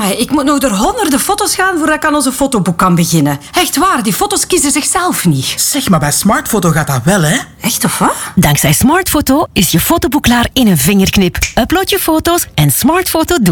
Amai, ik moet nog door honderden foto's gaan voordat ik aan onze fotoboek kan beginnen. Echt waar, die foto's kiezen zichzelf niet. Zeg, maar bij Smartfoto gaat dat wel, hè? Echt of wat? Dankzij Smartfoto is je fotoboek klaar in een vingerknip. Upload je foto's en Smartfoto doet